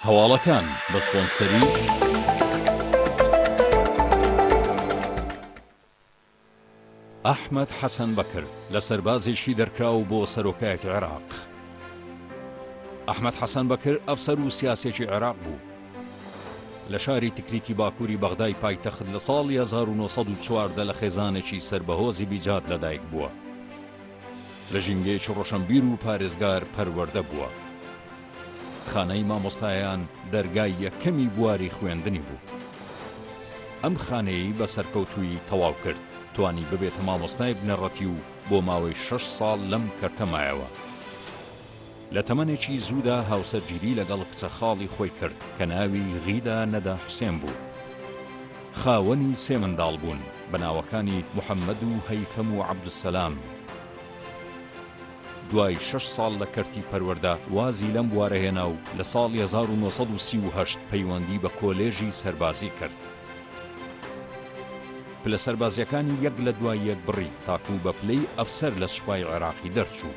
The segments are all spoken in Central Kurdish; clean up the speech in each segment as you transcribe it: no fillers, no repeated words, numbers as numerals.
هەواڵەکان بە سپۆنسەری ئەحمەد حەسەن بەکر لە سەربازێکی دەرکراو بۆ سەرۆکایەتی عێراق. ئەحمەد حەسەن بەکر ئەفسەر و سیاسێکی عێراق بوو. لە شاری تکریتی باکووری بەغدای پایتەخت لە ساڵی 1940 لە خێزانێکی سربەهۆزی بیجات لەدایک بووە. لە ژینگەیەکی ڕۆشنبیر و پارێزگار پەروەردە بووە. خانەی مامۆستایان دەرگای یەکەمی بواری خوێندنی بوو. ئەم خانەیەی بە سەرکەوتووی تەواو کرد، توانی ببێتە مامۆستای بنەڕەتی و بۆ ماوەی 6 ساڵ لەم کەرتەمایەوە. لە تەمەنێکی زوودا هاوسەرگیری لەگەڵ کچە خاڵی خۆی کرد کە ناوی غیدا نەدا حوسێن بوو. خاوەنی 3 منداڵ بوون بە ناوەکانی موحەممەد و هەیثەم و عەبدولسەلام. دوای 6 ساڵ لە کەرتی پەروەردە وازی لەم بوارە هێنا و لە ساڵی 1938 پەیوەندی بە کۆلێژی سەربازی کرد. پلە سەربازیەکانی یەک لە دوای یەک بڕی تاکو بە پلەی ئەفسەر لە سوپای عێراقی دەرچوو.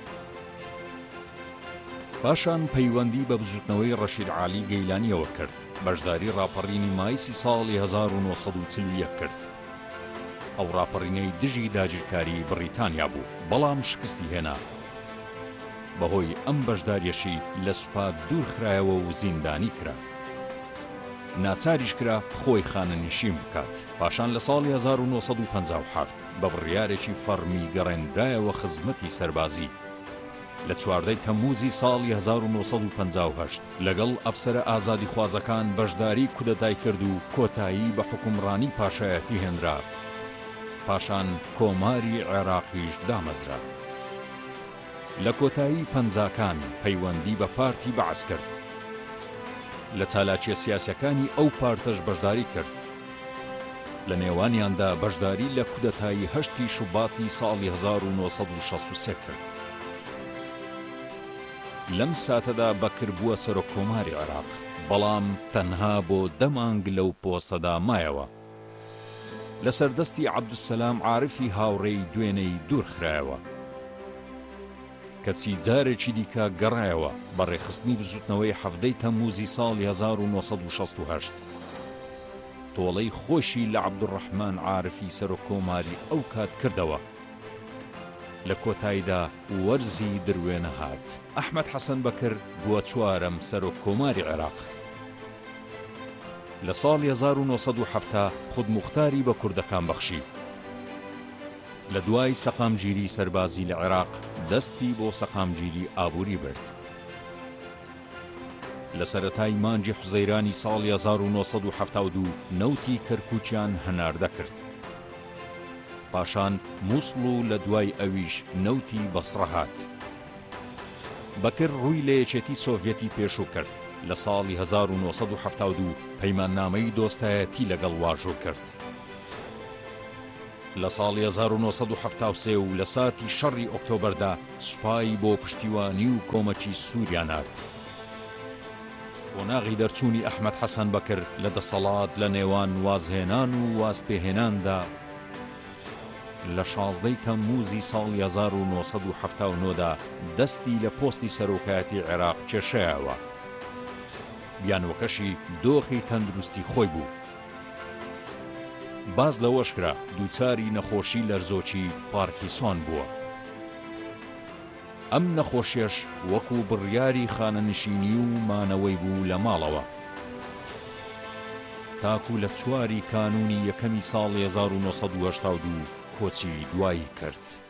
پاشان پەیوەندی بە بزوتنەوەی ڕەشید عالی گەیلانیەوە کرد، بەشداری ڕاپەڕینی مایسی ساڵی 1940 کرد. ئەو ڕاپەڕینەی دژی داگیرکاری بریتانیا بوو، بەڵام شکستی هێنا. بەهۆی ئەم بەشداریەشی لە سوپا دوورخرایەوە و زیندانی کرا. ناچاریش کرا خۆی خانەنشین بکات. پاشان لە ساڵی 1957 بە بڕیارێکی فەرمی گەڕێنرایەوە خزمەتی سەربازی. لە 14 تەمموزی ساڵی 1958 لەگەڵ ئەفسەرە ئازادی خوازەکان بەشداری کودەتای کرد و کۆتایی بە حکومڕانی پاشایەتی هێنرا. پاشان کۆماری عێراقیش دامەزرا. لە کۆتایی پەنجاکان پەیوەندی بە پارتی بەعەز کرد. لە چالاکیە سیاسیەکانی ئەو پارتەش بەشداری کرد. لە نێوانیاندا بەشداری لە کودەتایی 8 شوباتی ساڵی 1963 کرد. لەم ساتەدا بەکر بووە سەرۆک کۆماری عێراق، بەڵام تەنها بۆ 10 مانگ لەو پۆستەدا مایەوە. لە سەردەستی عەبدولسەلام عارفی هاوڕێی دوێنەی دوورخرایەوە. کەچی جارێکی دیکە گەڕایەوە بە ڕێخستنی بزوتنەوەی 7 تەمموزی ساڵی 1968. تۆڵەی خۆشی لە عەبدوڕەحمان عارفی سەرۆک کۆماری ئەو کات کردەوە. لە کۆتاییدا وەرزی دروێنە هات. ئەحمەد حەسەن بەکر بووە 4ەم سەرۆک کۆماری عێراق. لە ساڵی 1970 خودموختاری بە کوردەکان بەخشی. لە دوای سەقامگیری سەربازی لە عێراق دەستی بۆ سەقامگیری ئابووری برد. لە سەرەتای مانگی حوزەیرانی ساڵی 1972 نەوتی کەرکووکیان هەناردە کرد. پاشان مووسڵ و لە دوای ئەویش نەوتی بەسڕە هات. بەکر ڕووی لە یەکێتی سۆڤیەتی پێشوو کرد. لە ساڵی 1972 پەیماننامەی دۆستایەتی لەگەڵ واژۆ کرد. لە ساڵی 1973 و لە ساتی شەڕی ئۆکتۆبەردا سوپای بۆ پشتیوانی و کۆمەکی سووریا نارد. قۆناغی دەرچوونی ئەحمەد حەسەن بەکر لە دەسەڵات لە نێوان وازهێنان و وازپێهێناندا لە 16 تەمموزی ساڵی 1979دا دەستی لە پۆستی سەرۆکایەتی عێراق کێشایەوە. بیانوەکەشی دۆخی تەندروستی خۆی بوو. باز لەوەش کرا دووچاری نەخۆشی لەرزۆکی پارکینسۆن بووە. ئەم نەخۆشیەش وەکو بڕیاری خانەنشینی و مانەوەی بوو لە ماڵەوە. تاکو لە 4 کانونی یەکەمی ساڵی 1982 کۆچی دوایی کرد.